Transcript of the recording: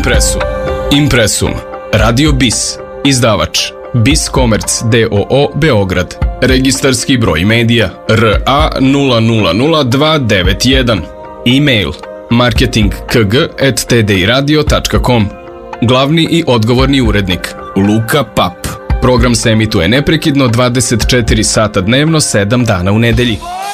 Impresum. Impresum. Radio BIS. Izdavač BIS Komerc d.o.o. Beograd. Registarski broj medija RA 000291. E-mail marketingkg@tdiradio.com. Glavni i odgovorni urednik Luka Pap. Program se emituje neprekidno 24 sata dnevno, 7 dana u nedelji.